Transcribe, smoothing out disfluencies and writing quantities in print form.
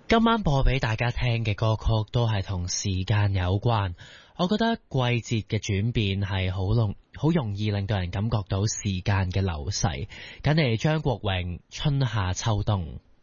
今晚播俾大家聽嘅歌曲都係同時間有關，我覺得季節嘅轉變係好容易令到人感覺到時間嘅流逝。緊嚟張國榮春夏秋冬。